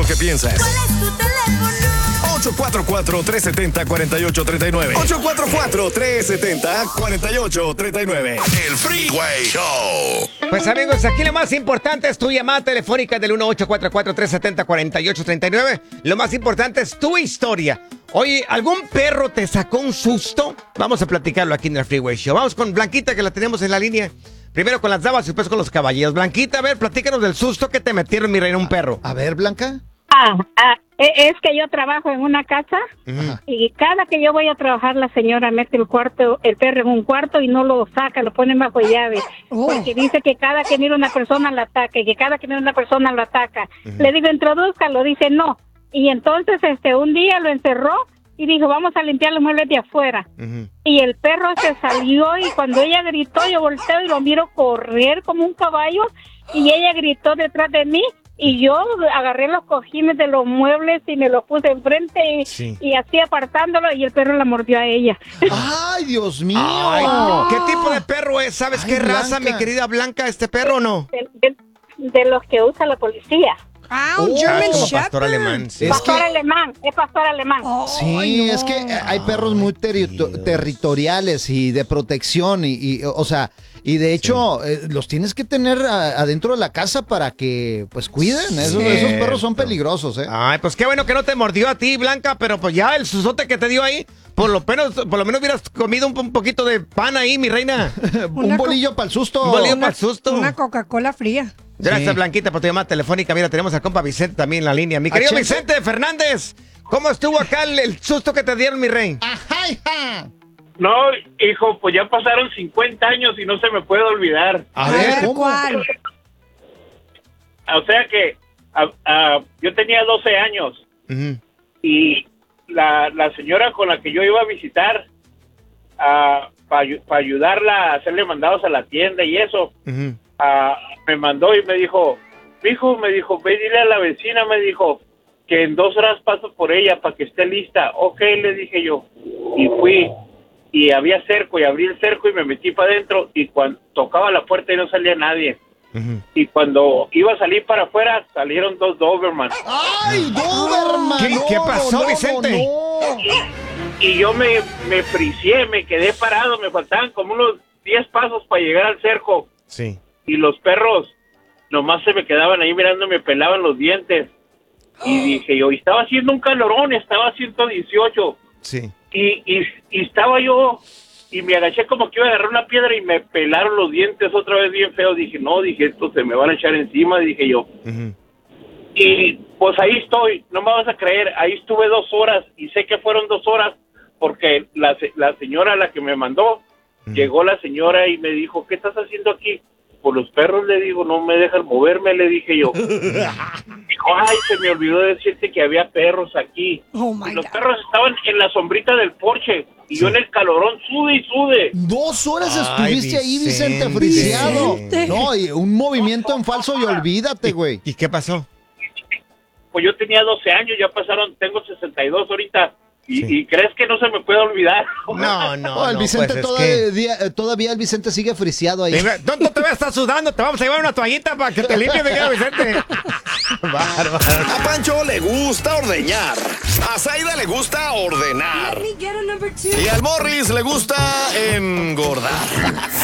lo que piensas. ¿Cuál es tu teléfono? 844-370-4839. 844-370-4839. El Freeway Show. Pues amigos, aquí lo más importante es tu llamada telefónica del 1-844-370-4839. Lo más importante es tu historia. Oye, ¿algún perro te sacó un susto? Vamos a platicarlo aquí en el Freeway Show. Vamos con Blanquita, que la tenemos en la línea. Primero con las damas y después con los caballeros. Blanquita, a ver, platícanos del susto que te metieron, mi reina, un perro. A ver, Blanca. Es que yo trabajo en una casa y cada que yo voy a trabajar la señora mete el perro en un cuarto y no lo saca, lo pone bajo llave, porque dice que cada que mira una persona lo ataca y que cada que mira una persona lo ataca. Le digo, introdúzcalo, dice no. Y entonces un día lo encerró y dijo, vamos a limpiar los muebles de afuera. Y el perro se salió y cuando ella gritó, yo volteo y lo miro correr como un caballo y ella gritó detrás de mí. Y yo agarré los cojines de los muebles y me los puse enfrente y así apartándolo y el perro la mordió a ella. ¡Ay, Dios mío! Ay, ¿qué tipo de perro es? ¿Sabes qué raza, mi querida Blanca, este perro o no? De los que usa la policía. Un German como pastor alemán. Sí. Es pastor alemán. Sí, es que hay perros muy territoriales y de protección o sea, y de hecho los tienes que tener adentro de la casa para que pues cuiden. Esos perros son peligrosos, ¿eh? Ay, pues qué bueno que no te mordió a ti, Blanca, pero pues ya el susote que te dio ahí, por lo menos hubieras comido un poquito de pan ahí, mi reina. Un bolillo para el susto. Un bolillo para el susto. Una Coca-Cola fría. Gracias, sí. Blanquita, por tu llamada telefónica. Mira, tenemos al compa Vicente también en la línea. Mi querido Vicente Fernández, ¿cómo estuvo acá el susto que te dieron, mi rey? Ajá, hija. No, hijo, pues ya pasaron 50 años y no se me puede olvidar. A ver, ¿cómo? ¿Cuál? O sea que yo tenía 12 años y la señora con la que yo iba a visitar para ayudarla a hacerle mandados a la tienda y eso, me mandó y me dijo, hijo, ve, dile a la vecina, me dijo, que en 2 horas paso por ella para que esté lista. Ok, le dije yo, y fui, y había cerco, y abrí el cerco y me metí para adentro, y cuando tocaba la puerta y no salía nadie. Y cuando iba a salir para afuera, salieron 2 Doberman. ¡Ay, Doberman! ¿Qué pasó, Vicente? Y yo me fricié, me quedé parado, me faltaban como unos 10 pasos para llegar al cerco. Sí. Y los perros nomás se me quedaban ahí mirando, me pelaban los dientes. Y dije yo, y estaba haciendo un calorón, estaba a 118. Sí. Y estaba yo, y me agaché como que iba a agarrar una piedra y me pelaron los dientes otra vez bien feo. Dije, no, estos se me van a echar encima, dije yo. Y pues ahí estoy, no me vas a creer, ahí estuve 2 horas, y sé que fueron 2 horas, porque la señora a la que me mandó, llegó la señora y me dijo, ¿qué estás haciendo aquí? Por los perros, le digo, no me dejan moverme, le dije yo. Dijo, ay, se me olvidó decirte que había perros aquí. Y los perros estaban en la sombrita del porche y yo en el calorón sude y sude. 2 horas estuviste ahí, Vicente, friciado. No, y un movimiento en falso y olvídate, güey. ¿Y qué pasó? Pues yo tenía 12 años, ya pasaron, tengo 62 ahorita. ¿Y crees que no se me puede olvidar? No, el Vicente pues todavía el Vicente sigue friciado ahí. ¿Dónde te vas a estar sudando? Te vamos a llevar una toallita para que te limpie, mi querido Vicente. Bárbaro. A Pancho le gusta ordeñar. A Zaida le gusta ordenar. Y al Morris le gusta engordar.